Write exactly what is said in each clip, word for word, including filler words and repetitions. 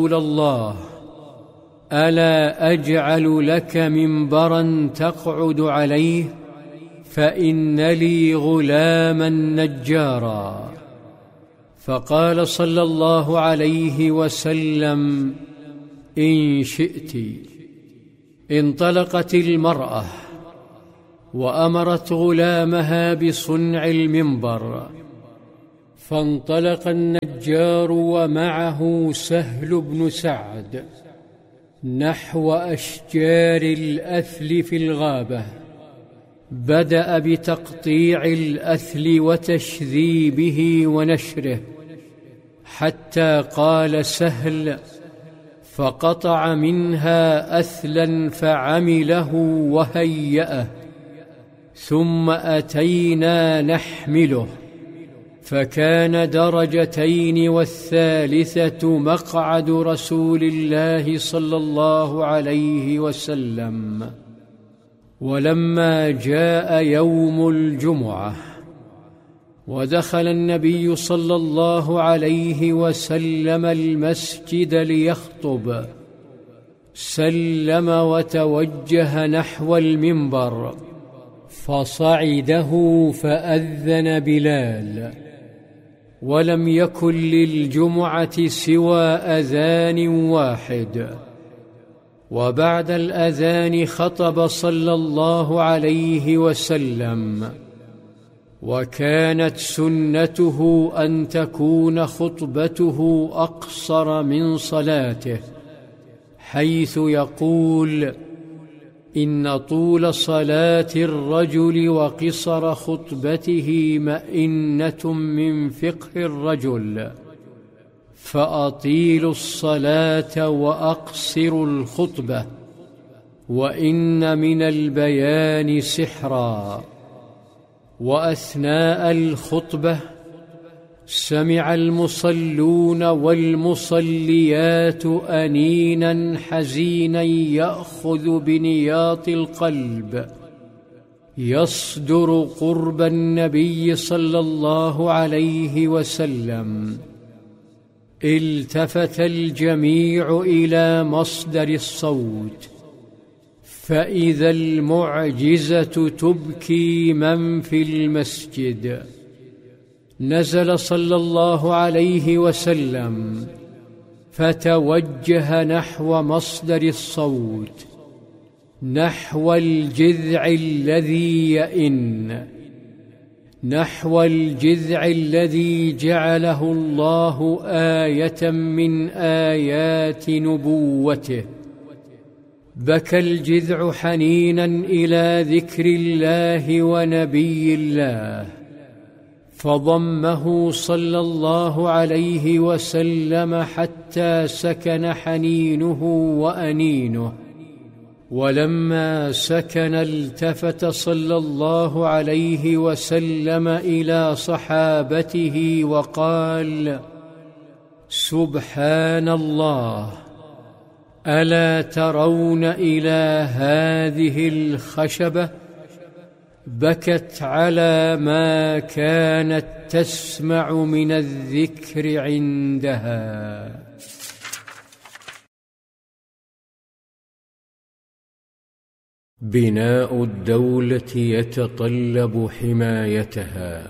رسول الله ألا أجعل لك منبرا تقعد عليه فإن لي غلاما نجارا. فقال صلى الله عليه وسلم إن شئت. انطلقت المرأة وأمرت غلامها بصنع المنبر، فانطلق النجار ومعه سهل بن سعد نحو أشجار الأثل في الغابة. بدأ بتقطيع الأثل وتشذيبه ونشره حتى قال سهل فقطع منها أثلا فعمله وهيأه، ثم أتينا نحمله فكان درجتين والثالثة مقعد رسول الله صلى الله عليه وسلم. ولما جاء يوم الجمعة ودخل النبي صلى الله عليه وسلم المسجد ليخطب، سلم وتوجه نحو المنبر فصعده فأذن بلال، ولم يكن للجمعة سوى أذان واحد. وبعد الأذان خطب صلى الله عليه وسلم، وكانت سنته أن تكون خطبته أقصر من صلاته، حيث يقول إن طول صلاة الرجل وقصر خطبته مئنة من فقه الرجل، فأطيلوا الصلاة وأقصروا الخطبة، وإن من البيان سحرا. وأثناء الخطبة سمع المصلون والمصليات أنينا حزينا يأخذ بنياط القلب يصدر قرب النبي صلى الله عليه وسلم. التفت الجميع إلى مصدر الصوت، فإذا المعجزة تبكي من في المسجد. نزل صلى الله عليه وسلم فتوجه نحو مصدر الصوت، نحو الجذع الذي يئن، نحو الجذع الذي جعله الله آية من آيات نبوته. بكى الجذع حنينا إلى ذكر الله ونبي الله، فضمه صلى الله عليه وسلم حتى سكن حنينه وأنينه. ولما سكن التفت صلى الله عليه وسلم إلى صحابته وقال: سبحان الله، ألا ترون إلى هذه الخشبة؟ بكت على ما كانت تسمع من الذكر عندها. بناء الدولة يتطلب حمايتها.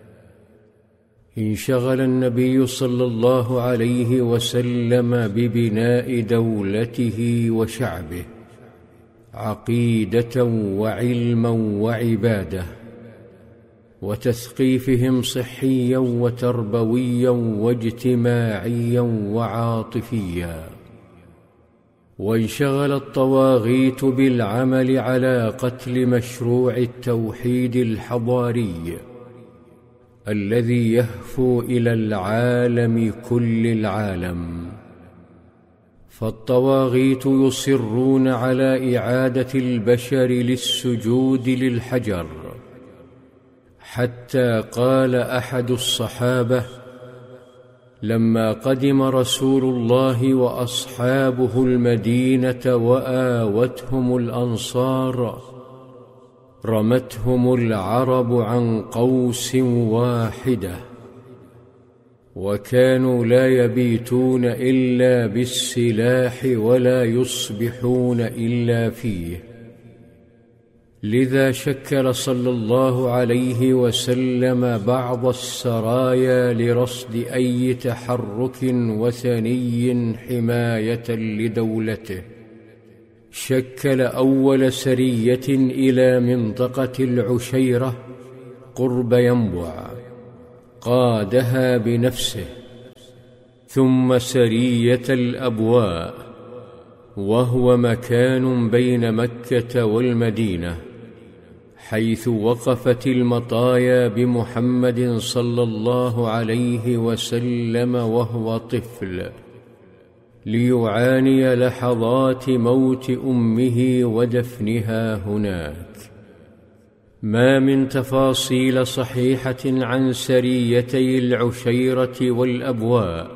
انشغل النبي صلى الله عليه وسلم ببناء دولته وشعبه عقيدة وعلما وعبادة، وتثقيفهم صحيا وتربويا واجتماعيا وعاطفيا. وانشغل الطواغيت بالعمل على قتل مشروع التوحيد الحضاري الذي يهفو إلى العالم كل العالم. فالطواغيت يصرون على إعادة البشر للسجود للحجر، حتى قال أحد الصحابة لما قدم رسول الله وأصحابه المدينة وآوتهم الأنصار: رمتهم العرب عن قوس واحدة. وكانوا لا يبيتون إلا بالسلاح ولا يصبحون إلا فيه. لذا شكل صلى الله عليه وسلم بعض السرايا لرصد أي تحرك وثني حماية لدولته. شكل أول سرية إلى منطقة العشيرة قرب ينبع، قادها بنفسه، ثم سرية الأبواء، وهو مكان بين مكة والمدينة، حيث وقفت المطايا بمحمد صلى الله عليه وسلم وهو طفل، ليعاني لحظات موت أمه ودفنها هناك. ما من تفاصيل صحيحة عن سريتي العشيرة والأبواء،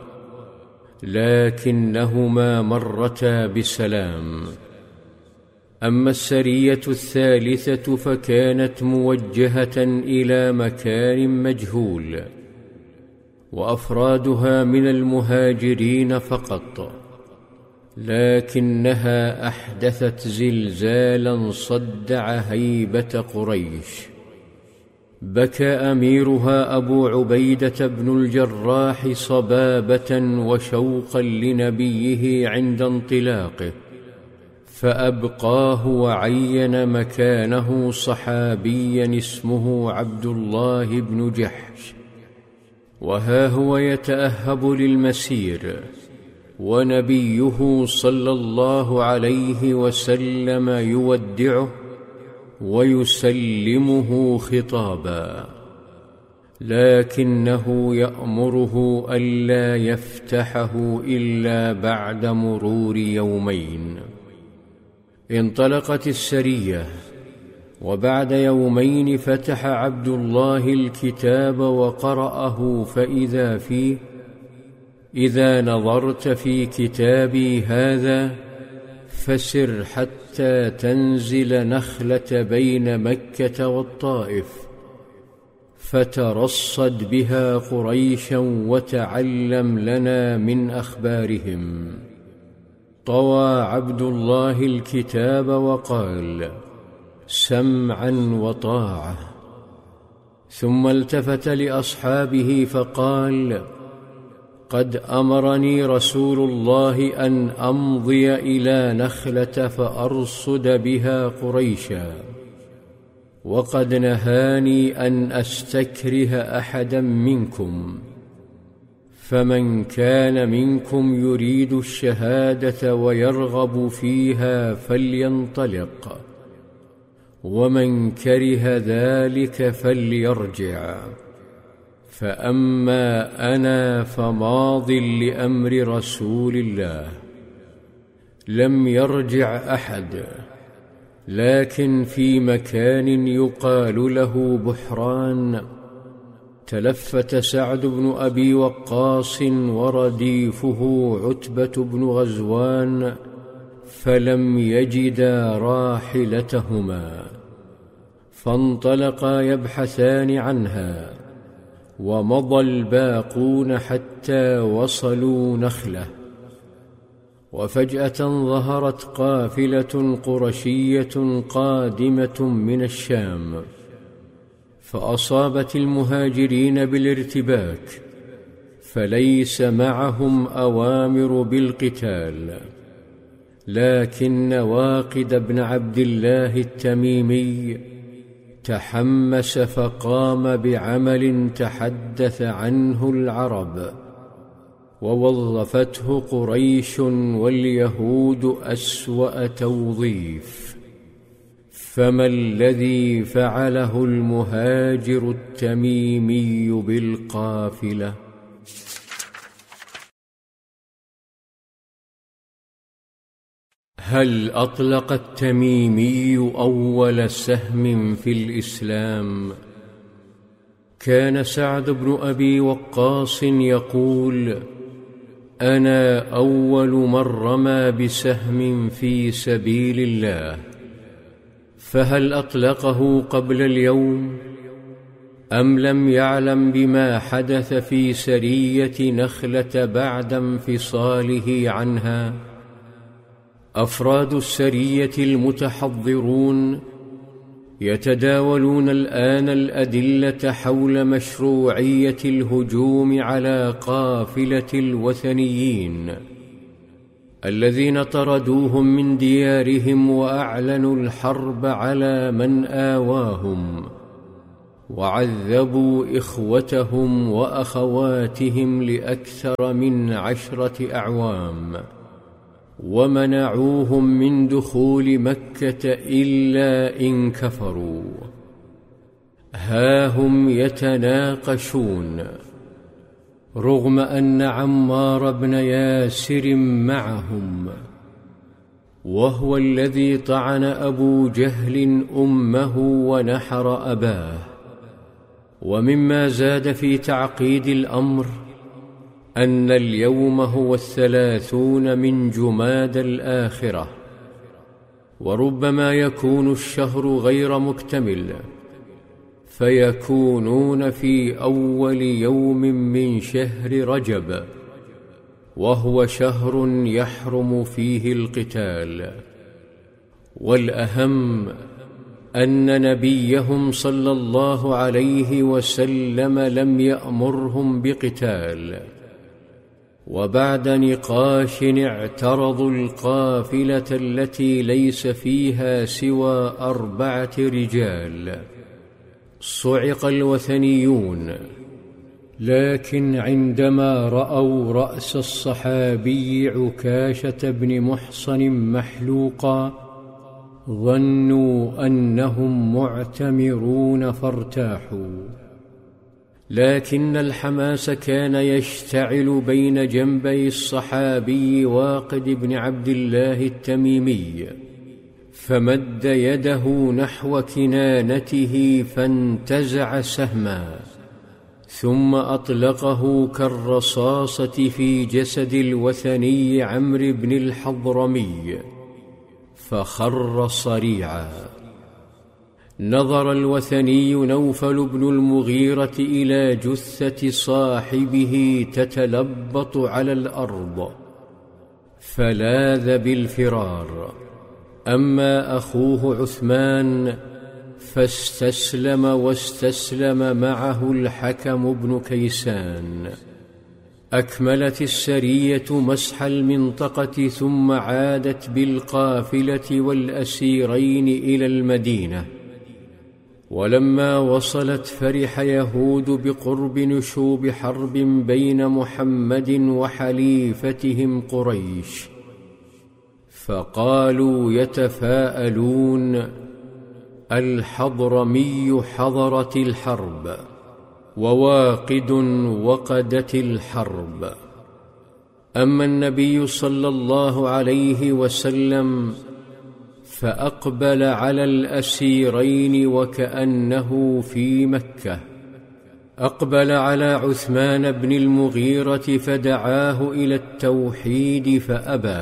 لكنهما مرتا بسلام. أما السرية الثالثة فكانت موجهة إلى مكان مجهول، وأفرادها من المهاجرين فقط، لكنها أحدثت زلزالا صدع هيبة قريش. بكى أميرها أبو عبيدة بن الجراح صبابة وشوقا لنبيه عند انطلاقه، فأبقاه وعين مكانه صحابيا اسمه عبد الله بن جحش. وها هو يتأهب للمسير، ونبيه صلى الله عليه وسلم يودعه ويسلمه خطابا، لكنه يأمره ألا يفتحه إلا بعد مرور يومين. انطلقت السرية، وبعد يومين فتح عبد الله الكتاب وقرأه، فإذا فيه: إذا نظرت في كتابي هذا فسر حتى تنزل نخلة بين مكة والطائف، فترصد بها قريشا وتعلم لنا من أخبارهم. طوى عبد الله الكتاب وقال: سمعا وطاعة. ثم التفت لأصحابه فقال: قد أمرني رسول الله أن أمضي إلى نخلة فأرصد بها قريشا، وقد نهاني أن أستكره أحدا منكم، فمن كان منكم يريد الشهادة ويرغب فيها فلينطلق، ومن كره ذلك فليرجع. فأما أنا فماض لأمر رسول الله. لم يرجع أحد، لكن في مكان يقال له بحران تلفت سعد بن أبي وقاص ورديفه عتبة بن غزوان، فلم يجدا راحلتهما، فانطلقا يبحثان عنها، ومضى الباقون حتى وصلوا نخلة. وفجأة ظهرت قافلة قرشية قادمة من الشام، فأصابت المهاجرين بالارتباك، فليس معهم أوامر بالقتال، لكن واقد بن عبد الله التميمي تحمس فقام بعمل تحدث عنه العرب، ووظفته قريش واليهود أسوأ توظيف. فما الذي فعله المهاجر التميمي بالقافلة؟ هل أطلق التميمي أول سهم في الإسلام؟ كان سعد بن أبي وقاص يقول: أنا أول من رمى بسهم في سبيل الله، فهل أطلقه قبل اليوم؟ أم لم يعلم بما حدث في سرية نخلة بعد انفصاله عنها؟ أفراد السرية المتحضرون يتداولون الآن الأدلة حول مشروعية الهجوم على قافلة الوثنيين الذين طردوهم من ديارهم وأعلنوا الحرب على من آواهم، وعذبوا إخوتهم وأخواتهم لأكثر من عشرة أعوام، ومنعوهم من دخول مكة إلا إن كفروا. ها هم يتناقشون رغم أن عمار بن ياسر معهم، وهو الذي طعن أبو جهل أمه ونحر أباه. ومما زاد في تعقيد الأمر أن اليوم هو الثلاثون من جماد الآخرة، وربما يكون الشهر غير مكتمل، فيكونون في أول يوم من شهر رجب، وهو شهر يحرم فيه القتال. والأهم أن نبيهم صلى الله عليه وسلم لم يأمرهم بقتال، وبعد نقاش اعترضوا القافلة التي ليس فيها سوى أربعة رجال. صعق الوثنيون، لكن عندما رأوا رأس الصحابي عكاشة بن محصن محلوقا ظنوا أنهم معتمرون فارتاحوا. لكن الحماس كان يشتعل بين جنبي الصحابي واقد بن عبد الله التميمي، فمد يده نحو كنانته فانتزع سهما، ثم أطلقه كالرصاصة في جسد الوثني عمرو بن الحضرمي، فخر صريعا. نظر الوثني نوفل بن المغيرة إلى جثة صاحبه تتلبط على الأرض، فلاذ بالفرار. أما أخوه عثمان فاستسلم، واستسلم معه الحكم بن كيسان. أكملت السرية مسح المنطقة، ثم عادت بالقافلة والأسيرين إلى المدينة. ولما وصلت فرح يهود بقرب نشوب حرب بين محمد وحليفتهم قريش، فقالوا يتفاءلون: الحضرمي حضرت الحرب، وواقد وقدت الحرب. أما النبي صلى الله عليه وسلم فأقبل على الأسيرين وكأنه في مكة. أقبل على عثمان بن المغيرة فدعاه إلى التوحيد فأبى،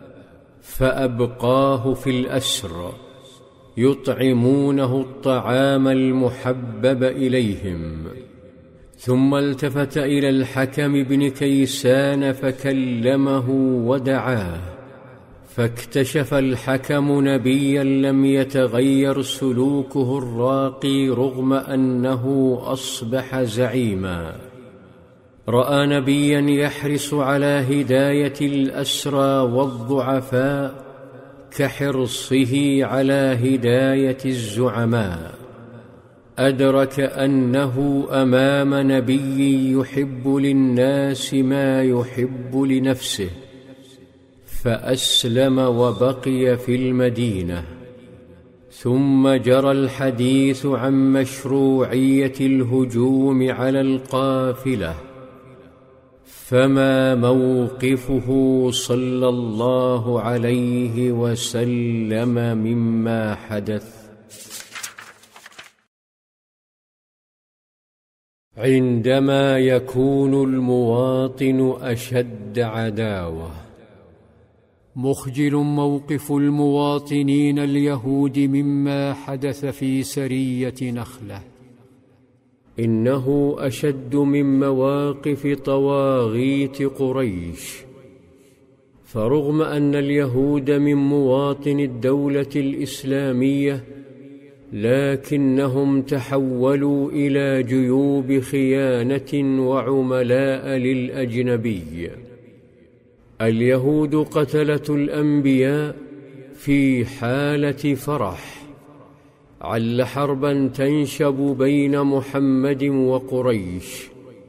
فأبقاه في الأسر يطعمونه الطعام المحبب إليهم. ثم التفت إلى الحكم بن كيسان فكلمه ودعاه، فاكتشف الحكم نبيا لم يتغير سلوكه الراقي رغم أنه أصبح زعيما. رأى نبيا يحرص على هداية الأسرى والضعفاء كحرصه على هداية الزعماء. أدرك أنه أمام نبي يحب للناس ما يحب لنفسه، فأسلم وبقي في المدينة. ثم جرى الحديث عن مشروعية الهجوم على القافلة. فما موقفه صلى الله عليه وسلم مما حدث؟ عندما يكون المواطن أشد عداوة. مخجل موقف المواطنين اليهود مما حدث في سرية نخلة. إنه أشد من مواقف طواغيت قريش، فرغم أن اليهود من مواطن الدولة الإسلامية، لكنهم تحولوا إلى جيوب خيانة وعملاء للأجنبي. اليهود قتلة الأنبياء في حالة فرح، عل حربا تنشب بين محمد وقريش.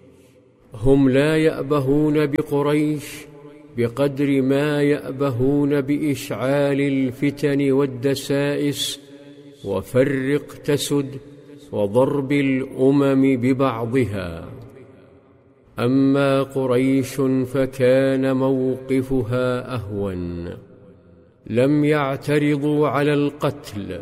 هم لا يأبهون بقريش بقدر ما يأبهون بإشعال الفتن والدسائس وفرق تسد وضرب الأمم ببعضها. أما قريش فكان موقفها أهون، لم يعترضوا على القتل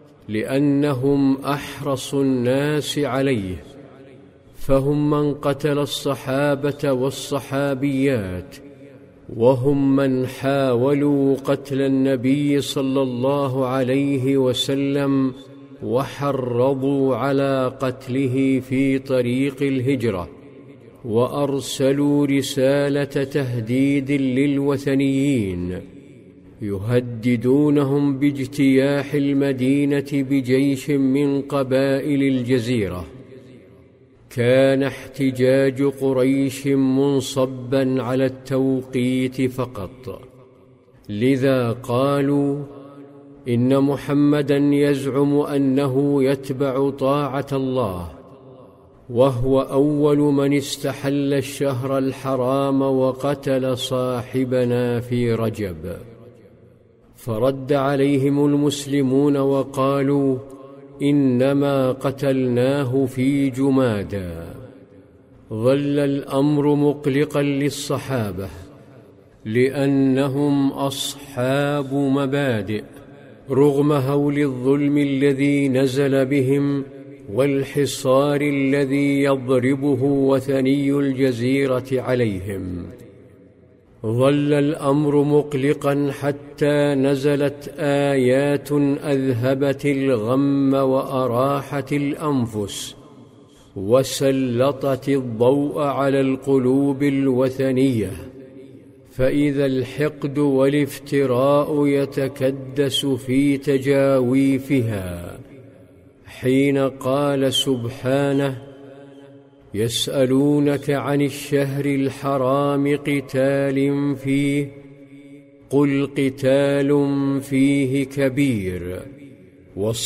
لأنهم أحرص الناس عليه، فهم من قتل الصحابة والصحابيات، وهم من حاولوا قتل النبي صلى الله عليه وسلم وحرضوا على قتله في طريق الهجرة، وأرسلوا رسالة تهديد للوثنيين يهددونهم باجتياح المدينة بجيش من قبائل الجزيرة. كان احتجاج قريش منصبا على التوقيت فقط، لذا قالوا إن محمدا يزعم أنه يتبع طاعة الله، وهو أول من استحل الشهر الحرام وقتل صاحبنا في رجب. فرد عليهم المسلمون وقالوا إنما قتلناه في جمادى. ظل الأمر مقلقا للصحابة، لأنهم أصحاب مبادئ، رغم هول الظلم الذي نزل بهم والحصار الذي يضربه وثني الجزيرة عليهم. ظل الأمر مقلقا حتى نزلت آيات أذهبت الغم وأراحت الأنفس، وسلطت الضوء على القلوب الوثنية، فإذا الحقد والافتراء يتكدس في تجاويفها، حين قال سبحانه: يسألونك عن الشهر الحرام قتال فيه، قل قتال فيه كبير